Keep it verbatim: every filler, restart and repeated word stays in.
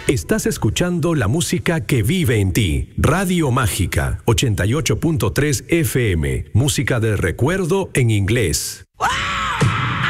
Estás escuchando la música que vive en ti. Radio Mágica, ochenta y ocho punto tres F M. Música del recuerdo en inglés.